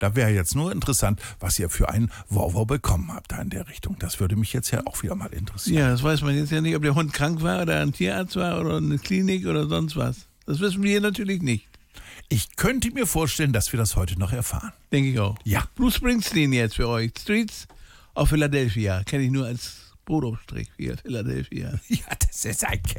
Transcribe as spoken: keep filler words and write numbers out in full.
Da wäre jetzt nur interessant, was ihr für einen Wow-Wow bekommen habt da in der Richtung. Das würde mich jetzt ja auch wieder mal interessieren. Ja, das weiß man jetzt ja nicht, ob der Hund krank war oder ein Tierarzt war oder eine Klinik oder sonst was. Das wissen wir hier natürlich nicht. Ich könnte mir vorstellen, dass wir das heute noch erfahren. Denke ich auch. Ja. Bruce Springsteen jetzt für euch. Streets of Philadelphia. Kenne ich nur als Brotaufstrich hier, Philadelphia. Ja, das ist ein Kerl.